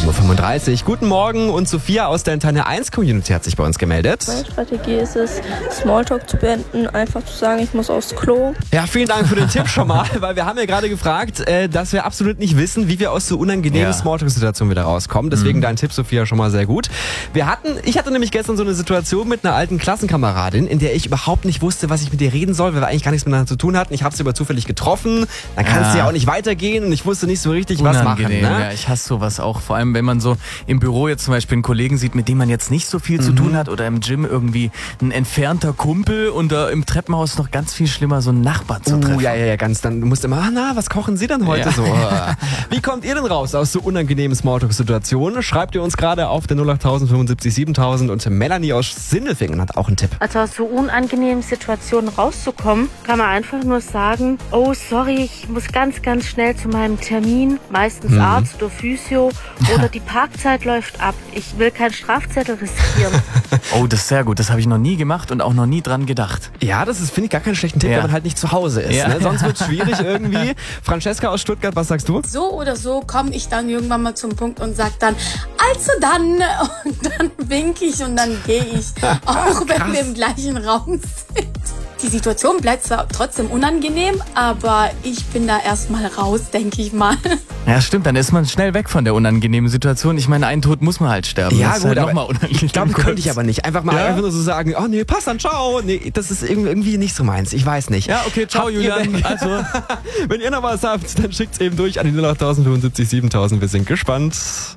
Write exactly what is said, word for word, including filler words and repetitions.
Uhr fünfunddreißig. Guten Morgen, und Sophia aus der Antenne eins Community hat sich bei uns gemeldet. Meine Strategie ist es, Smalltalk zu beenden, einfach zu sagen, ich muss aufs Klo. Ja, vielen Dank für den Tipp schon mal, weil wir haben ja gerade gefragt, äh, dass wir absolut nicht wissen, wie wir aus so unangenehmen Ja. Smalltalk-Situationen wieder rauskommen. Deswegen Mhm. dein Tipp, Sophia, schon mal sehr gut. Wir hatten, ich hatte nämlich gestern so eine Situation mit einer alten Klassenkameradin, in der ich überhaupt nicht wusste, was ich mit ihr reden soll, weil wir eigentlich gar nichts miteinander zu tun hatten. Ich habe sie aber zufällig getroffen, dann kann es Ja. ja auch nicht weitergehen und ich wusste nicht so richtig, was machen. Unangenehm, Ne? ja, ich hasse sowas auch. Vor allem, wenn man so im Büro jetzt zum Beispiel einen Kollegen sieht, mit dem man jetzt nicht so viel zu tun hat, oder im Gym irgendwie ein entfernter Kumpel, und da im Treppenhaus noch ganz viel schlimmer, so einen Nachbarn zu treffen. Uh, ja, ja, ja, ganz. Dann du musst immer, ah, na, was kochen Sie denn heute Ja. so? Wie kommt ihr denn raus aus so unangenehmen Smalltalk-Situationen? Schreibt ihr uns gerade auf der null acht null null fünfundsiebzig siebentausend, und Melanie aus Sindelfingen hat auch einen Tipp. Also aus so unangenehmen Situationen rauszukommen, kann man einfach nur sagen, oh sorry, ich muss ganz, ganz schnell zu meinem Termin, meistens Mhm. Arzt oder Physio, oder die Parkzeit läuft ab. Ich will keinen Strafzettel riskieren. Oh, das ist sehr gut. Das habe ich noch nie gemacht und auch noch nie dran gedacht. Ja, das ist, finde ich, gar keinen schlechten Tipp, Ja. wenn man halt nicht zu Hause ist. Ja. Ne? Sonst wird es schwierig irgendwie. Francesca aus Stuttgart, was sagst du? So oder so komme ich dann irgendwann mal zum Punkt und sage dann, also dann, und dann winke ich und dann gehe ich, auch wenn wir im gleichen Raum sind. Die Situation bleibt zwar trotzdem unangenehm, aber ich bin da erstmal raus, denke ich mal. Ja, stimmt, dann ist man schnell weg von der unangenehmen Situation. Ich meine, einen Tod muss man halt sterben. Ja, das ist gut, halt aber noch mal unangenehm. ich glaube, das könnte ich kurz. aber nicht. Einfach mal Ja? einfach nur so sagen, oh nee, passt dann, ciao. Nee, das ist irgendwie nicht so meins. Ich weiß nicht. Ja, okay, ciao, Habt ihr- Julian. Also, Wenn ihr noch was habt, dann schickt's eben durch an die null acht null null fünfundsiebzig siebentausend. Wir sind gespannt.